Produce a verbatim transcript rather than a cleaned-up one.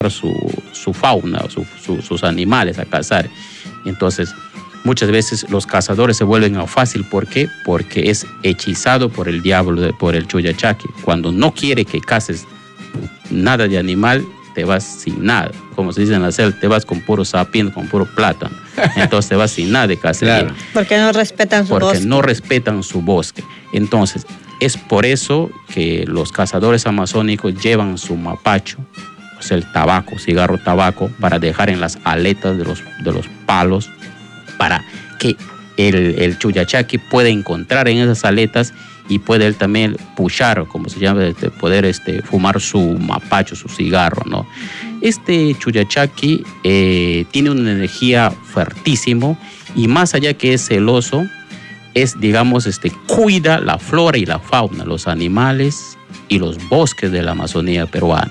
su, su fauna, su, su, sus animales a cazar. Entonces, muchas veces los cazadores se vuelven a fácil. ¿Por qué? Porque es hechizado por el diablo, por el Chuyachaki. Cuando no quiere que caces nada de animal, te vas sin nada. Como se dice en la selva, te vas con puro sapín, con puro plátano. Entonces te vas sin nada de caza. Claro. Porque no respetan su Porque bosque. no respetan su bosque. Entonces, es por eso que los cazadores amazónicos llevan su mapacho, o sea, el tabaco, cigarro tabaco, para dejar en las aletas de los, de los palos, para que el, el Chuyachaki pueda encontrar en esas aletas y puede él también puchar, como se llama, este, poder este, fumar su mapacho, su cigarro, ¿no? Este Chuyachaki eh, tiene una energía fuertísimo y más allá que es celoso, es, digamos, este, cuida la flora y la fauna, los animales y los bosques de la Amazonía peruana.